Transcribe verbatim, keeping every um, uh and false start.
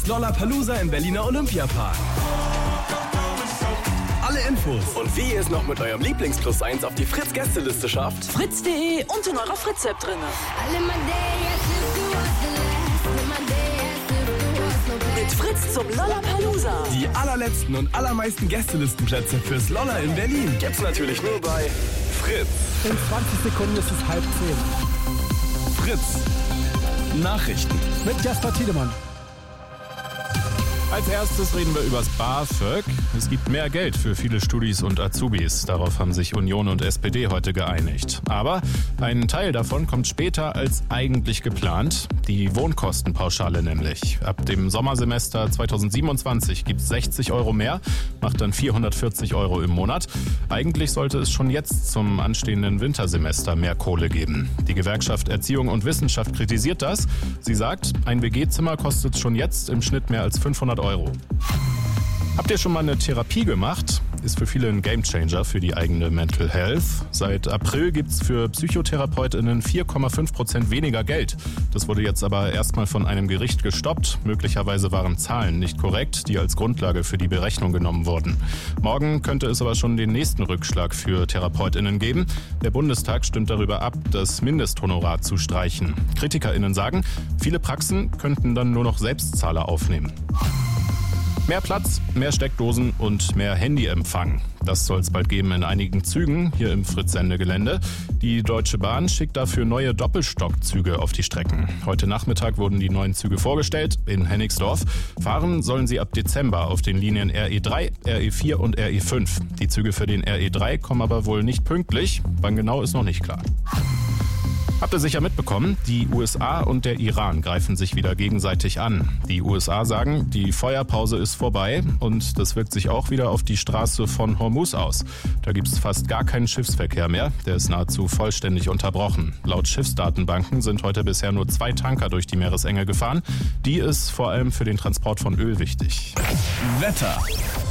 Lollapalooza im Berliner Olympiapark. Alle Infos und wie ihr es noch mit eurem Lieblings-Plus eins auf die Fritz-Gästeliste schafft. fritz punkt de und in eurer Fritz-App drin. Mit Fritz zum Lollapalooza. Die allerletzten und allermeisten Gästelistenplätze fürs Lolla in Berlin gibt's natürlich nur bei Fritz. In zwanzig Sekunden ist es halb zehn. Fritz. Nachrichten. Mit Jasper Tiedemann. Als erstes reden wir übers BAföG. Es gibt mehr Geld für viele Studis und Azubis. Darauf haben sich Union und S P D heute geeinigt. Aber ein Teil davon kommt später als eigentlich geplant. Die Wohnkostenpauschale nämlich. Ab dem Sommersemester zweitausendsiebenundzwanzig gibt es sechzig Euro mehr, macht dann vierhundertvierzig Euro im Monat. Eigentlich sollte es schon jetzt zum anstehenden Wintersemester mehr Kohle geben. Die Gewerkschaft Erziehung und Wissenschaft kritisiert das. Sie sagt, ein W G-Zimmer kostet schon jetzt im Schnitt mehr als fünfhundert Euro. Habt ihr schon mal eine Therapie gemacht? Ist für viele ein Gamechanger für die eigene Mental Health. Seit April gibt es für PsychotherapeutInnen vier Komma fünf Prozent weniger Geld. Das wurde jetzt aber erstmal von einem Gericht gestoppt. Möglicherweise waren Zahlen nicht korrekt, die als Grundlage für die Berechnung genommen wurden. Morgen könnte es aber schon den nächsten Rückschlag für TherapeutInnen geben. Der Bundestag stimmt darüber ab, das Mindesthonorar zu streichen. KritikerInnen sagen, viele Praxen könnten dann nur noch Selbstzahler aufnehmen. Mehr Platz, mehr Steckdosen und mehr Handyempfang. Das soll es bald geben in einigen Zügen hier im Fritz-Sendegelände. Die Deutsche Bahn schickt dafür neue Doppelstockzüge auf die Strecken. Heute Nachmittag wurden die neuen Züge vorgestellt in Hennigsdorf. Fahren sollen sie ab Dezember auf den Linien R E drei, R E vier und R E fünf. Die Züge für den R E drei kommen aber wohl nicht pünktlich. Wann genau, ist noch nicht klar. Habt ihr sicher mitbekommen, die U S A und der Iran greifen sich wieder gegenseitig an. Die U S A sagen, die Feuerpause ist vorbei und das wirkt sich auch wieder auf die Straße von Hormuz aus. Da gibt es fast gar keinen Schiffsverkehr mehr, der ist nahezu vollständig unterbrochen. Laut Schiffsdatenbanken sind heute bisher nur zwei Tanker durch die Meeresenge gefahren. Die ist vor allem für den Transport von Öl wichtig. Wetter.